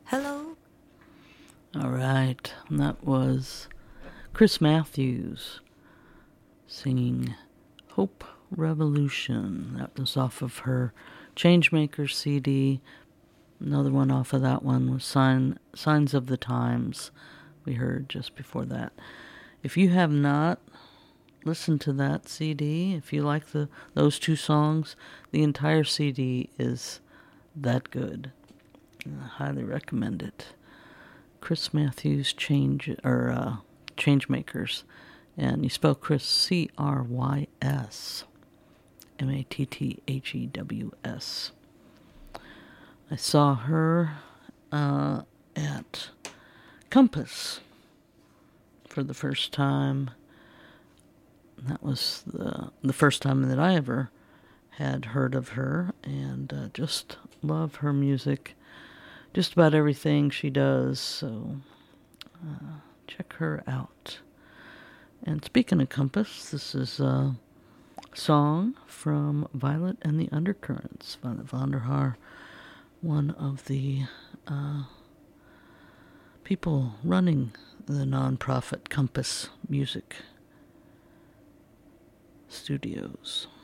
Hello? All right, and that was Chris Matthews singing Hope Revolution. That was off of her Changemaker CD. Another one off of that one was Signs of the Times, we heard just before that. If you have not listened to that CD, if you like those two songs, the entire CD is that good. I highly recommend it. Chris Matthews Changemakers, and you spell Chris Crys Matthews. I saw her at Compass for the first time. That was the first time that I ever had heard of her, and just love her music. Just about everything she does, so check her out. And speaking of Compass, this is a song from Violet and the Undercurrents. Violet van der Haar, one of the people running the nonprofit Compass Music Studios.